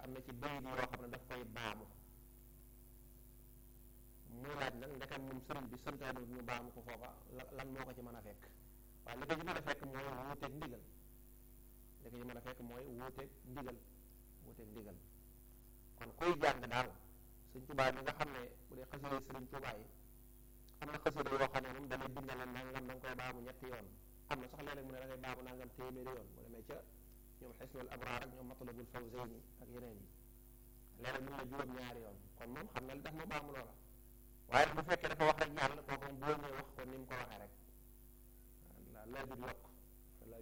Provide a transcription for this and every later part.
am na ci bayit yoo xam ne daf koy baamu muy laaj nag ndekam moom sëriñ bi santaane ñu baamu ko foofa lan moo ko ci mën a fekk waaye li ko ci mën a fekk mooy wuuteeg ndigal li ko ci mën a fekk mooy wuuteeg ndigal kon kuy jàng daal sëriñ Tuubaa mi nga xam ne bu dee xasida sëriñ Tuubaa yi am na xasida yoo xam ne moom dana bindale nangam da nga koy baamu ñetti yoon am na sax léeg-léeg mu ne da ngay baamu nangam téeméeri yoon bu demee ca ñoom xisnul abraar ak ñoom matlabul fawzayni ak yeneen yi léeg-léeg mun na juróom-ñaari yoon kon moom xam na li tax mu baamu loola waaye bu fekkee dafa wax rek yàlla kooku moom boo ñëwee wax ko ni mu ko waxee rek laajut yokk la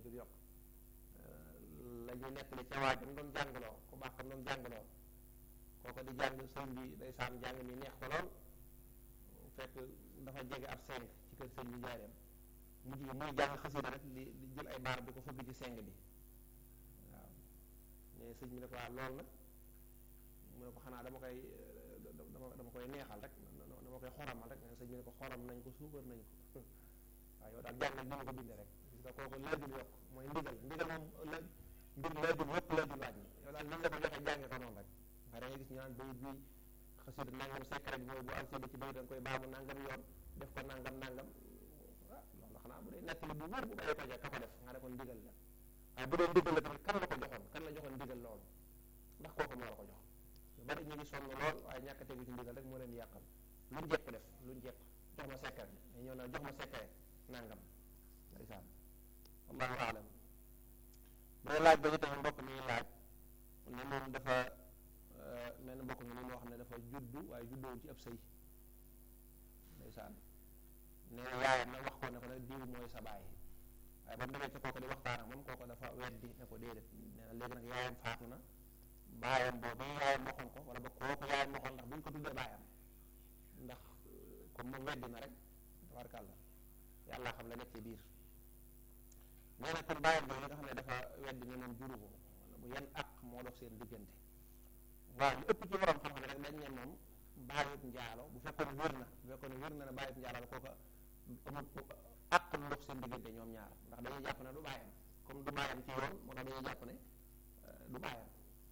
ñuy nettali ca waajam doon jàngaloo ku baax kam doon jàngaloo kooko di jàng sëñ bi day saan jàng mi neex ko lool fekk dafa jege ab seng ci kër sëñ bi njaareem mujj gi muy jàng xasida rek di jël ay baar di ko fëgg ci seng bi waaw mais sëñ bi ne ko waaw lool nag mu ne ko xanaa dama koy neexal rek dama koy xoramal rek mais sëñ bi ne ko xoram nañ ko suukar nañ ko waaw yow daal jàngal bi ma ko bindee rek gis nga kooku laajul yokk mooy ndigal moom mbir laajul yokk laajul wàññi yow daal nañ la ko joxe jànge ko noonu rek waaye da ngay gis ñu naan bayit bi xasida nangam secret bi mooy bu am ba ci bayit da nga koy baamu nangam yoon def ko nangam loolu xanaa bu dee nettali bu wér bu bàyyi ko ka ko def nga ne kon ndigal la waaye bu dee ndigal la tamit kan la joxoon ndigal loolu ndax kooku moo la ko jox lu bari ñu ngi sonn lool waaye ñàkk a tegu ci ndigal rek moo leen yàqal luñ jekk def luñ jekk jox ma secret bi mais ñëw na jox ma secret nangam ndeysaan wallahu aalam boo laaj ba ñu tamit mbokk mi laaj ne moom dafa mel ni mbokk mi ni moo xam ne dafa juddu waaye juddoowul ci ab sëy ndeysaan ne yaayam nag wax ko ne ko nag diw mooy sa baay waaye ba mu demee ci kooku di waxtaan ak moom kooku dafa weddi ne ko déedéet nee na léegi nag yaayam faatu na baayam boobu yaayam waxoon ko wala ba kooku yaayam waxoon ndax bu ñu ko tuddee baayam ndax comme moom weddi na rek tabarkàlla yàlla xam la nekk ci biir nee na kon baayam boobu nga xam ne dafa weddi ne moom juru ko wala bu yan ak moo dox seen diggante waaw lu ëpp ci borom xam-xam rek dañ ne moom baayut njaalo bu fekkoon wér na ne baayut njaalo la kooka amul ak lu dox seen diggante ñoom ñaar ndax dañuy jàpp ne du baayam comme du baayam ci yoon moo tax dañuy jàpp ne du baayam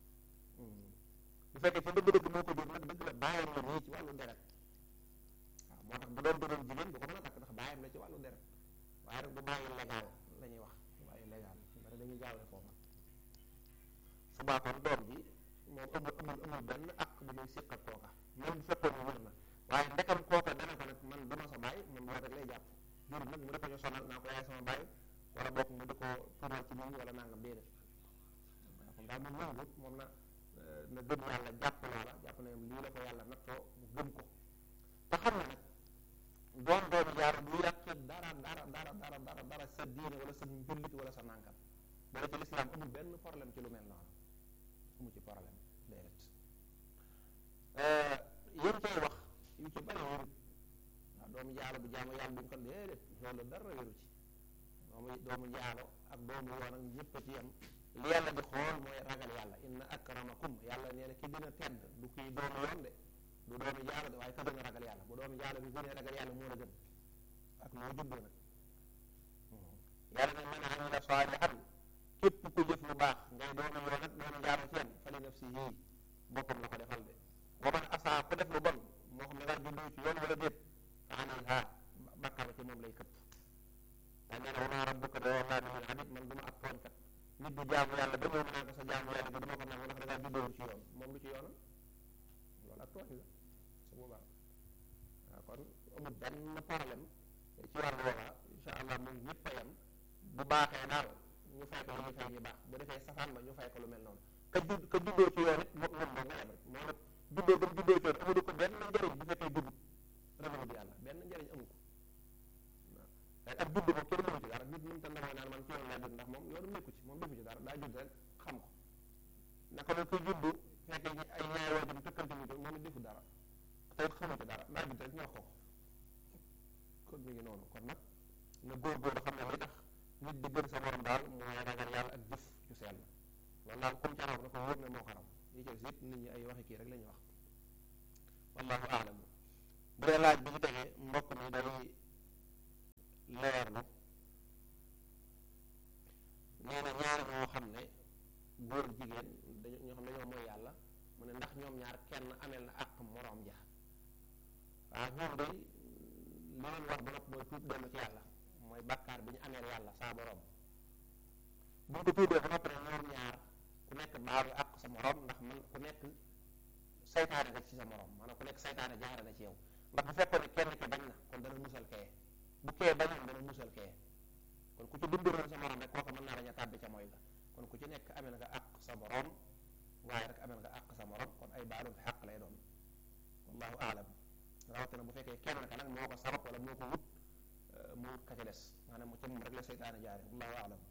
bu fekkee ci dëgg-dëgg moo ko jur nag dëgg la baayam la nii ci wàllu deret waaw moo tax bu doon jigéen du ko mën a takk ndax baayam la ci wàllu deret waaye rek du bàyyi légal la ñuy wax du bàyyi légal bari dañuy jaawle foofa su baaxoon doom ji moom amul benn ak bu muy séq ak kooka même bu fekkoon ne wér na waaye ndekam kooka dana ko nag man dama sa baay moom loolu rek lay jàpp jur nag mu da ko ñu sonal naa ko yaay sama baay wala bokk mu da ko tuumal ci nit ñi wala nangam déedéet waaw comme daal moom nangut moom na gëm yàlla jàpp loola jàpp ne lii la ko yàlla nattoo mu gëm ko te xam ne nag doomu jaar du yàq dara sa diine wala sa njullit wala sa nànkam boo ci lislaam amul benn problème ci lu mel noonu amu ci problème déedéet yéen koy wax yu ci bari wérut waaw doomu jaalo bu jaamu yàlla duñ ko déedéet loolu dara wéru ci doomu jaalo ak doomu yoon ak ñëpp a ci yem li yàlla di xool mooy ragal yàlla inna akramakum yàlla nee na ki gën a tedd du kii doomu yoon de du doomu jaalo de waaye ka gën a ragal yàlla bu doomu jaalo bi gënee ragal yàlla moo la gën ak moo juddoo nag yàlla nag man amila saalihan képp ku jëf lu baax ngay doomu yoon ak doomu jaalo ci yem fa li nafsihi boppam la ko defal de wa man asaa ku def lu bon moo xam ne nga juddoo ci yoon wala déet fa alayha bakkar ci moom lay këpp daa nee na wa maa rabbuka bi zallaamin lil abiid man du ma ab tooñkat nit du jaamu yàlla ba ñëw naa ko sa jaamu yàlla bi dama ko nangu ndax da ngaa juddoo ci yoon moom lu ci yoonam loolu ak tooñ la su boobaa waaw kon amul benn problème ci wàllu woowa incha allah moom ñëpp a yem bu baaxee daal ñu fay ko lu ñu fay ñu baax bu defee safaan ba ñu fay ko lu mel noonu ka juddoo ci yoon it moom moo nga yem rek moo nag juddoo ba mu juddoo ci yoon amul ko benn njëriñ bu fekkee dugg revenu bi yàlla benn njëriñ amu ko waaw ak judd moom kenn mënu ci dara nit mënu ta ndamoo naan man ci yoon laa judd ndax moom yoonu nekku ci moom defu ci dara daa judd rek xam ko naka la ko judd fekkee ay ñaari waajur tëkkante ñu moom it defu dara te it xamu ci dara daa judd rek ñu wax ko kon mi ngi noonu kon nag na góorgóorlu xam ne li tax nit di gën sa morom daal mooy ragal yàlla ak jëf ju sell loolu daal comme ca raw na ko wóor ne moo ko raw yi ci it nit ñi ay waxi kii rek la ñuy wax wallahu aalam bu dee laaj bi ci tegee mbokk mi day leerlu nee na ñaar ñoo xam ne góor jigéen ñoo xam ne dañoo mooy yàlla mu ne ndax ñoom ñaar kenn amel na àq moroom ja waaw ñoom day li leen war ba nopp mooy tuub dellu ci yàlla mooy bàkkaar bi ñu ameel yàlla saa borom bu ñu ko tuubee ba nopp ne ñoom ñaar ku nekk baalu àq sa morom ndax man ku nekk saytaane nga ci sa morom maanaam ku nekk saytaane jaare na ci yow ndax bu fekkoon ne kenn ki bañ na kon dana musal kee bu kee bañoon dana musal kee kon ku ci dimbiroon sa morom rek kooku mën naa bañ a tàbbi ca mooy ga kon ku ci nekk amel nga àq sa borom waaye rek amel nga àq sa morom kon ay baalum fi xaq lay doon wallahu aalam rawatina bu fekkee kenn ka nag moo ko sabab wala moo ko wut mu wut ka ca des maanaam mu ca moom rek la seytaane jaare wallahu aalam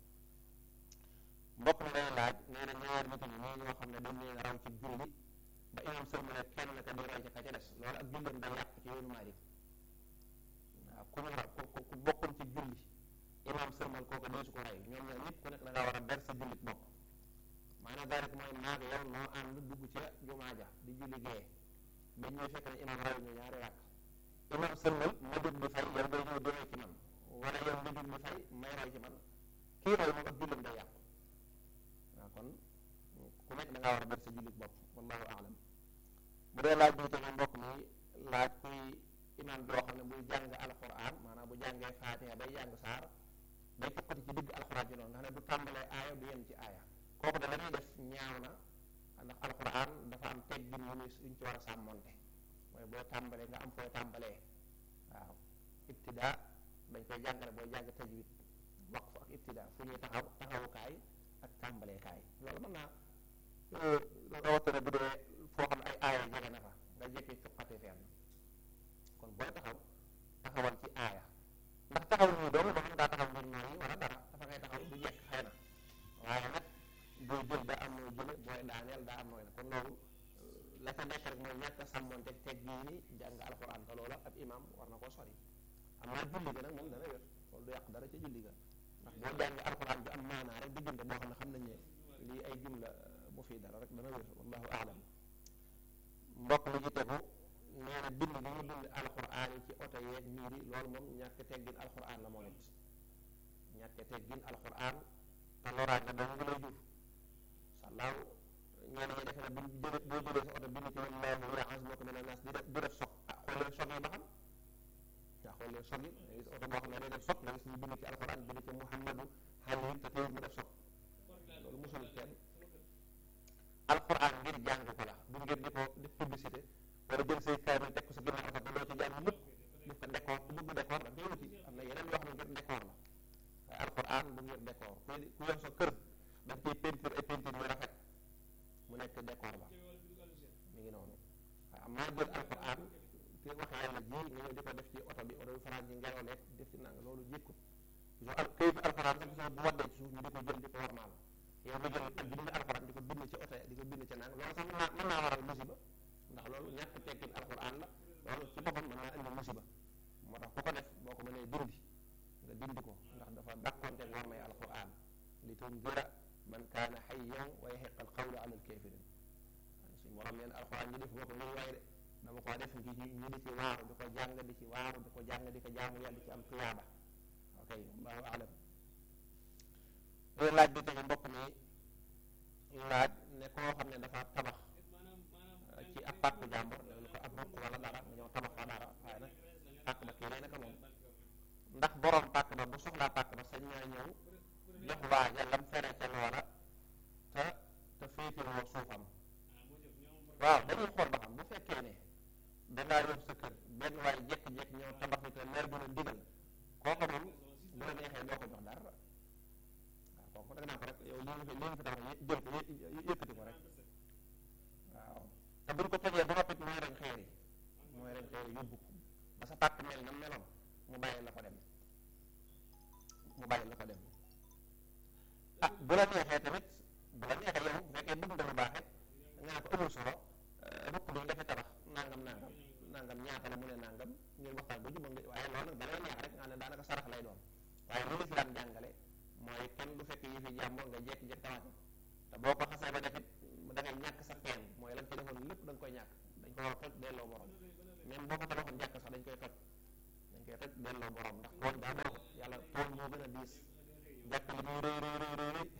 mbokk mi day laaj nee na ñaar nit ñi ñoo ñoo xam ne dañ leen raw ci julli ba imam sëlma ne kenn ka di roy ca ka ca des loolu ak julleem day yàq ci yoonu Maalik waaw ku ñu raw ku bokkul ci julli imam sëlmal kooku dee su ko rey ñoom ñaar ñëpp ku nekk da ngaa war a ber sa jullit bopp maanaam daal mooy maag yow noo ànd dugg ca jumaa ja di julli gee ba ñuy fekk ne imam raw ñu ñaari rakk imam sëlmal ma jóg di fay yow day ñëw demee ci man wala yow nga jóg di fay may roy ci man kii roy moom ak julleem day yàqu waaw kon ku nekk da ngaa war a ber sa jullit bopp wallahu aalam bu dee laaj bi tamit mbokk mi laaj kuy imam boo xam ne buy jàng alquran maanaam bu jàngee faatiha day jàng saar day tokkati ci digg alquran ji noonu nga xam ne du tàmbalee aaya du yem ci aaya kooku da la ñuy def ñaaw na ndax alquran dafa am teggin yu ñu ci war a sàmmonte mooy boo tàmbalee nga am fooy tàmbalee waaw ibtidaa dañ koy jàngale booy jàng tajwid waqf ak ibtidaa fu ñuy taxawukaay ak tàmbaleekaay loolu mën naa rawatina bu dee foo xam ne ay aaya jege na fa nga jekki cuqate fenn kon booy taxawal ci aaya ndax taxaw nii doomu ba xam daa taxaw ngir nooyi wala dara dafa ngay taxaw du jekk xëy na waaye nag booy jël daa am nooy jële booy daaneel daa am nooy na kon loolu la fa nekk rek mooy ñàkk a sàmmonte teg gii ni jàng alxuraan te loola ab imam war na koo sori am naa julli ga nag moom dana wér loolu du yàq dara ca julli ga ndax boo jàngee alxuraan bi am maanaa rek diggante boo xam ne xam nañ ne lii ay jumla mu fii dara rek dana wér wallahu aalam mbokk mi ci tegu nee na bind bi ñu bind alxuraan yi ci oto yeeg miir yi loolu moom ñàkk teggin alxuraan la moom it ñàkk teggin alxuraan te loraat nga dong lay jur sàllaaw ñeen ñi defe ne boo jëlee sa oto bind ci wallaahu ya'simuka mina naas di def soog xool leen soog yi ba xam waaw xool leen soog yi nga gis oto boo xam ne day def soog nga gis ñu bind ci alxuraan bind ci Muhammadu Xaliil te teewul mu def soog loolu musul kenn alxuraan ngir jàng ko la du ngir di ko def publicité wala jël say kaamil teg ko sa ginnaaw oto doo ci jàng lépp def ko décor ku bëgg décor da ngay wuti am na yeneen yoo xam ne ngir décor la waaye alxuraan du ngir décor ku yor sa kër da nga koy peinture ay peinture yu rafet mu nekk décor ba mi ngi noonu waaye am naa jël alxuraan te wax yàlla ji nga ñëw di ko def ci oto bi oto bi faral ci ngelaw leeg def ci nanga loolu jékkut këyitu alxuraan sax gis bu waddee ci suuf ñu di ko jël di ko warmaal yow nga jël ak bind alxuraan di ko bind ci oto di ko bind ci nang loolu sax mën naa waral musiba ndax loolu ñàkk teggin alxuraan la loolu ci boppam mën naa indi musiba moo tax ku ko def boo ko mënee dindi nga dindi ko ndax dafa dàqonte war may alxuraan li tunzira man kaana hayyan wa yahiqqa alqawlu ala alkafirin suñu morom leen alxuraan ñu def boo ko muy waaye de dama ko def ngi ñu di ci waaru di ko jàng di ci waaru di ko jàng di ko jaamu yàlla di ci am tuyaaba ok wallahu a'lam loolu laaj bi tege mbokk mi laaj ne koo xam ne dafa tabax ci ab pàkku jàmbur lu ko ab ruq wala dara nga ñëw tabax fa dara waaye nag pàkk ba kii lay naka moom ndax borom pàkk ba bu soxlaa pàkk ba sañ naa ñëw jox waaja lam fere ca loola te féetiroo suufam waaw dañuy xool ba xam bu fekkee ne dangaa yor sa kër benn waaye jekk-jekk ñëw tabax bi te leer bu la digal kooku moom bu la neexee doo ko jox dara waaw kooku da nga naa ko rek yow li nga fi tabax jël ko yëkkati ko rek waaw te buñ ko tojee ba noppi mooy ren xeer yi yóbbu ko ba sa pàkk mel na meloon mu bàyyi la ko dem ah bu la neexee tamit bu la neexee yow bu fekkee bëgg nga lu baax rek nga ne ko amul solo rukk bi nga fi tabax nangam ñaata la mu ne nangam ngeen waxtaan ba jubal nga waaye loolu nag da lay neex rek nga ne daanaka sarax lay doon waaye li lislaam jàngale mooy kenn du fekk yi fi jàmbur nga jekki-jekki tabax te boo ko xasee ba defit da ngay ñàkk sa teen mooy lan ci defoon lépp da nga koy ñàkk dañ ko war a toj delloo borom même boo ko tabaxoon jàkk sax dañ koy toj delloo borom ndax tooñ daa baaxut yàlla tooñ moo gën a diis jàkk li muy rëy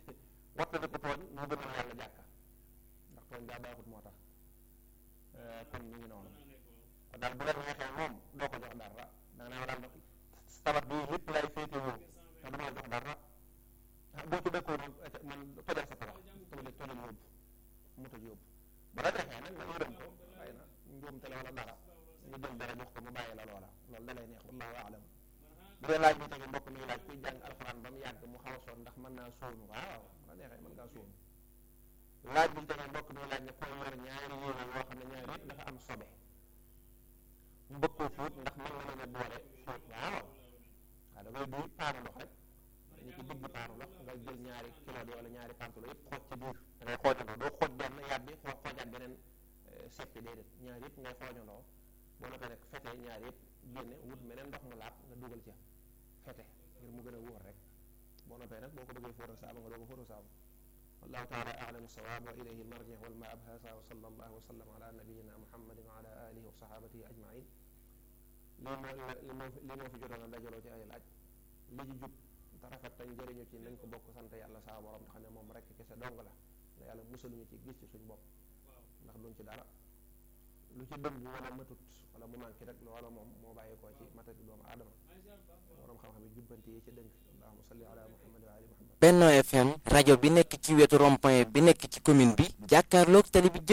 wattandi ko tooñ moo gënal yàlla jàkka ndax tooñ daa baaxut moo tax kon ñu ngi noonu kon daal bu la neexee moom doo ko jox dara da nga daal tabax bi lépp lay féetewoo te du ma la jox dara boo ci dëkkoo man tojal sa tabax tojal yóbbu mu toj yóbbu bu la neexee nag nga yërëm ko xëy na njuumte la wala dara ñu jël dara jox ko mu bàyyi la loola loolu da lay neex wallahu aalam bu dee laaj bi tege mbokk mi laaj kuy jàng alxuraan ba mu yàgg mu xaw a sonn ndax mën naa sóonu waaw bu la neexee mën ngaa sóonu laaj bi tege mbokk mi laaj ne koy yor ñaari yére yoo xam ne ñaari yëpp dafa am sobe mu bëgg koo fóot ndax mën nga leen a boole fóot waaw da ngay duy paanu ndox rek dañu ci digg paanu ndox nga jël ñaari kilo bi wala ñaari pantulo yëpp xooj ci biir da ngay xoojandoo doo xooj benn yàbbi xoojaat beneen seppi déedéet ñaari yëpp ngay xoojandoo boo noppee nag fete ñaari yëpp génne wut meneen ndox mu laab nga dugal ca fete ngir mu gën a wóor rek boo noppee nag boo ko bëggee fóoto saabu nga doo ko fóoto saabu wallahu taala a'lamu sawaab wa ilayhi al-marji' wal ma'ab hasa wa sallallahu wa sallam ala nabiyyina muhammadin wa ala alihi wa sahabatihi ajma'in li moo fi jotoon a dajaloo ci ay laaj li ci jub te rafet te njëriñu ci nañ ko bokk sant yàlla saa borom te xam ne moom rek kese dong la ne yàlla musaluñu ci gis ci suñ bopp ndax duñ ci dara lu ci dëgg wala matut wala mu manqué rek loola moom moo bàyyi koo ci matati doomu aadama borom xam-xam yi jubbanti yi ci dënk allahumma salli ala muhammad wa ali muhammad. Benno FM rajo bi nekk ci wetu rond-point bi nekk ci commune bi jàkkaarloog tali bi